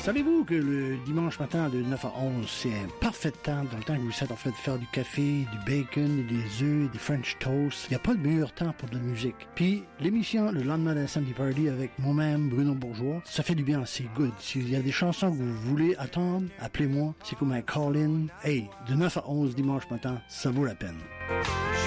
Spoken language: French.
Savez-vous que le dimanche matin de 9 à 11, c'est un parfait temps, dans le temps que vous êtes en train de faire du café, du bacon, des œufs, des French toast. Il n'y a pas de meilleur temps pour de la musique. Puis, l'émission Le lendemain d'un samedi party avec moi-même, Bruno Bourgeois, ça fait du bien, c'est good. S'il y a des chansons que vous voulez attendre, appelez-moi. C'est comme un call-in. Hey, de 9 à 11 dimanche matin, ça vaut la peine.